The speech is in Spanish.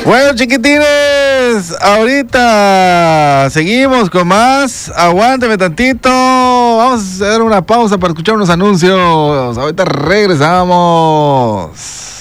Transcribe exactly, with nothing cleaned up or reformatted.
Bueno, chiquitines, ahorita seguimos con más. Aguánteme tantito. Vamos a hacer una pausa para escuchar unos anuncios. Ahorita regresamos.